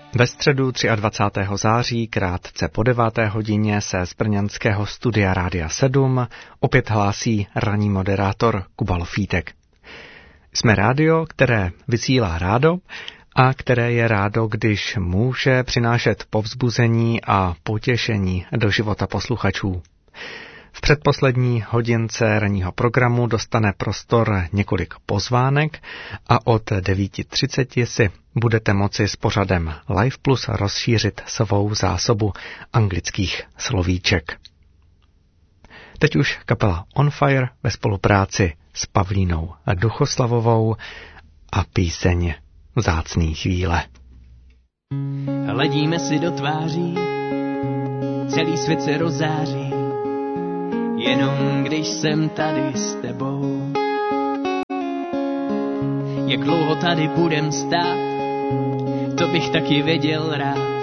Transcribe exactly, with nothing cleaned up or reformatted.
Ve středu dvacátého třetího září, krátce po deváté hodině, se z brněnského studia Rádia sedm opět hlásí ranní moderátor Kuba Lofítek. Jsme rádio, které vysílá rádo a které je rádo, když může přinášet povzbuzení a potěšení do života posluchačů. V předposlední hodince ranního programu dostane prostor několik pozvánek a od devět třicet si budete moci s pořadem Live Plus rozšířit svou zásobu anglických slovíček. Teď už kapela On Fire ve spolupráci s Pavlínou Duchoslavovou a píseň Vzácný chvíle. Hledíme si do tváří, celý svět se rozáří, jenom když jsem tady s tebou. Jak dlouho tady budem stát, to bych taky věděl rád.